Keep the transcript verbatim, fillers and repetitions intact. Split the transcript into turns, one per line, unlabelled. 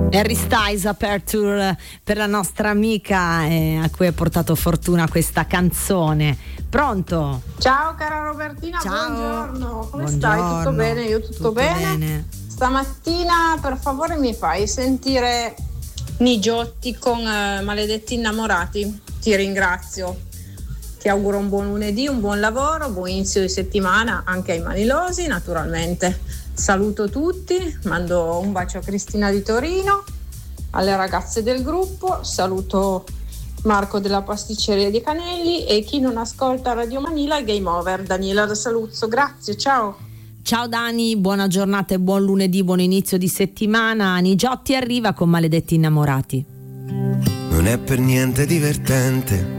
Harry Styles Aperture per la nostra amica eh, a cui ha portato fortuna questa canzone. Pronto?
Ciao cara Robertina,
Ciao.
buongiorno. Come
Buongiorno.
stai? Tutto bene? Io tutto,
Tutto
bene.
bene.
Stamattina per favore mi fai sentire Nigiotti con eh, Maledetti Innamorati. Ti ringrazio. Ti auguro un buon lunedì, un buon lavoro, buon inizio di settimana anche ai manilosi naturalmente. Saluto tutti, mando un bacio a Cristina di Torino, alle ragazze del gruppo, saluto Marco della pasticceria di Canelli e chi non ascolta Radio Manila, Game Over, Daniela da Saluzzo. Grazie, ciao.
Ciao Dani, buona giornata e buon lunedì, buon inizio di settimana. Nigiotti arriva con Maledetti Innamorati.
Non è per niente divertente